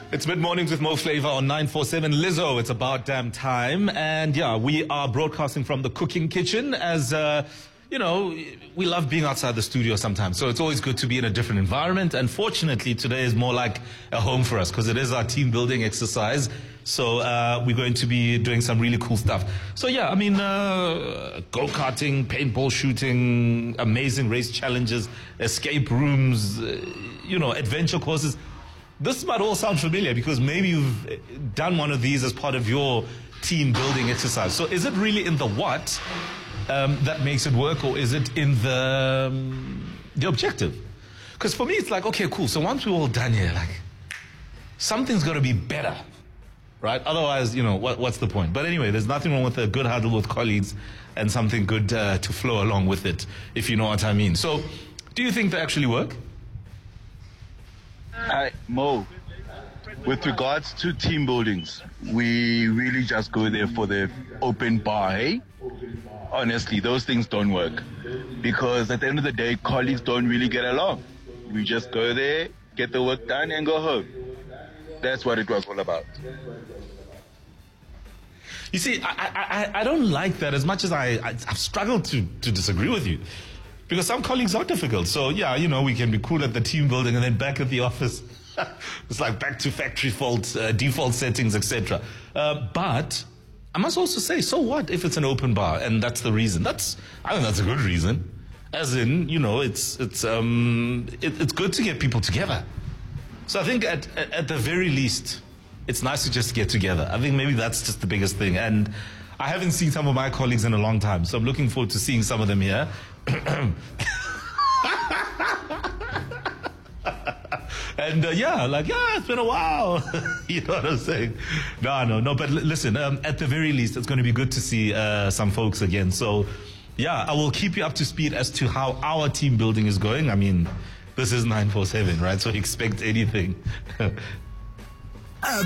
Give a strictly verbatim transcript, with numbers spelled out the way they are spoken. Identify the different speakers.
Speaker 1: It's mid-mornings with Mo Flavor on nine four seven. Lizzo, it's about damn time. And yeah, we are broadcasting from the cooking kitchen as, uh, you know, we love being outside the studio sometimes. So it's always good to be in a different environment. And fortunately, today is more like a home for us because it is our team building exercise. So uh, we're going to be doing some really cool stuff. So yeah, I mean, uh, go-karting, paintball shooting, amazing race challenges, escape rooms, uh, you know, adventure courses. This might all sound familiar because maybe you've done one of these as part of your team building exercise. So is it really in the what um, that makes it work, or is it in the, um, the objective? Because for me, it's like, okay, cool. So once we're all done here, like, something's got to be better, right? Otherwise, you know, what, what's the point? But anyway, there's nothing wrong with a good huddle with colleagues and something good uh, to flow along with it, if you know what I mean. So do you think they actually work?
Speaker 2: Hi, Mo. With regards to team buildings, we really just go there for the open bar, hey? Honestly, those things don't work. Because at the end of the day, colleagues don't really get along. We just go there, get the work done, and go home. That's what it was all about.
Speaker 1: You see, I, I, I don't like that as much as I, I, I've struggled to, to disagree with you. Because some colleagues are difficult. So, yeah, you know, we can be cool at the team building and then back at the office. It's like back to factory fault, uh, default settings, et cetera. Uh, but I must also say, so what if it's an open bar and that's the reason? That's, I think that's a good reason. As in, you know, it's it's um, it, it's good to get people together. So I think at, at at the very least, it's nice to just get together. I think maybe that's just the biggest thing. And I haven't seen some of my colleagues in a long time, so I'm looking forward to seeing some of them here. And uh, yeah, like, yeah, it's been a while. You know what I'm saying? No, no, no. But l- listen, um, at the very least, it's going to be good to see uh, some folks again. So yeah, I will keep you up to speed as to how our team building is going. I mean, this is nine four seven, right? So expect anything.